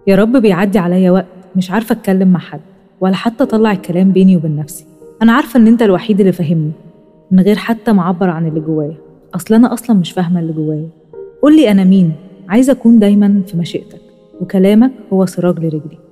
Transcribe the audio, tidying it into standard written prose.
يا رب بيعدي عليا وقت مش عارفة أتكلم مع حد ولا حتى أطلع الكلام بيني وبين نفسي. أنا عارفة إن أنت الوحيد اللي فاهمني من غير حتى ما أعبر عن اللي جوايا. أصل أنا أصلا مش فاهمة اللي جوايا. قولي أنا مين؟ عايزة أكون دايما في مشيئتك، وكلامك هو سراج لرجلي.